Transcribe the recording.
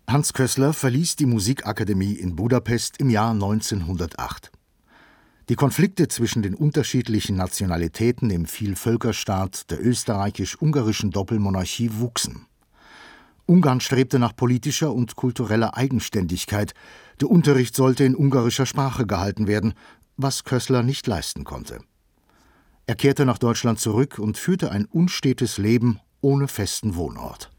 Hans Kössler verließ die Musikakademie in Budapest im Jahr 1908. Die Konflikte zwischen den unterschiedlichen Nationalitäten im Vielvölkerstaat der österreichisch-ungarischen Doppelmonarchie wuchsen. Ungarn strebte nach politischer und kultureller Eigenständigkeit. Der Unterricht sollte in ungarischer Sprache gehalten werden, was Kössler nicht leisten konnte. Er kehrte nach Deutschland zurück und führte ein unstetes Leben ohne festen Wohnort.